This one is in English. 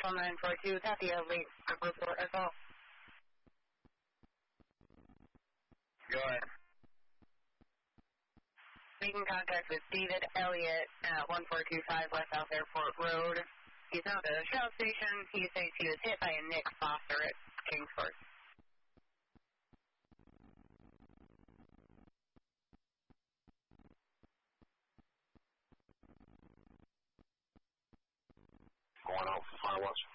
Central 942, copy a late report as well. Go ahead. Making contact with David Elliott at 1425 West South Airport Road. He's now at the Shell station. He says he was hit by a Nick Foster at Kingsport. Going out for Firewatch.